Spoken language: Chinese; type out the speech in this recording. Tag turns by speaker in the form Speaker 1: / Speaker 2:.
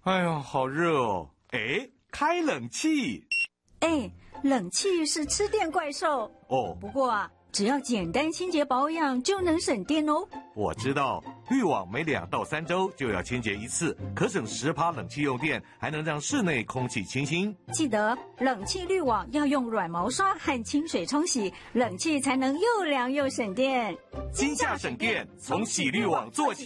Speaker 1: 哎呀，好热哦！哎，开冷气。
Speaker 2: 哎，冷气是吃电怪兽
Speaker 1: 哦。
Speaker 2: 不过啊，只要简单清洁保养就能省电哦。
Speaker 1: 我知道，滤网每2到3周就要清洁一次，可省10%冷气用电，还能让室内空气清新。
Speaker 2: 记得冷气滤网要用软毛刷和清水冲洗，冷气才能又凉又省电。
Speaker 1: 今夏省电，从洗滤网做起。